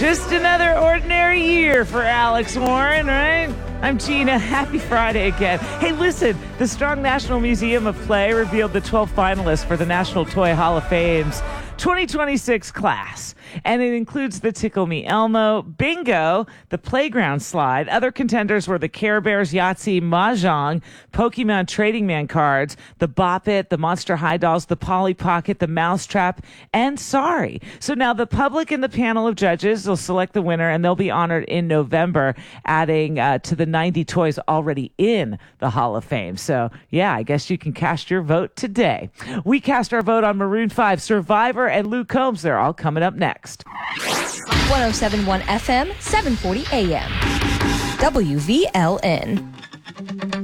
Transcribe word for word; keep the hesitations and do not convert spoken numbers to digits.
Just another ordinary year for Alex Warren, right? I'm Gina. Happy Friday again. Hey, listen, the Strong National Museum of Play revealed the twelve finalists for the National Toy Hall of Fame's twenty twenty-six class. And it includes the Tickle Me Elmo, Bingo, the Playground Slide. Other contenders were the Care Bears, Yahtzee, Mahjong, Pokemon Trading Man cards, the Bop It, the Monster High Dolls, the Polly Pocket, the Mousetrap, and Sorry. So now the public and the panel of judges will select the winner, and they'll be honored in November, adding uh, to the ninety toys already in the Hall of Fame. So, yeah, I guess you can cast your vote today. We cast our vote on Maroon five, Survivor, and Luke Combs. They're all coming up next. one oh seven point one F M, seven forty A M. W V L N.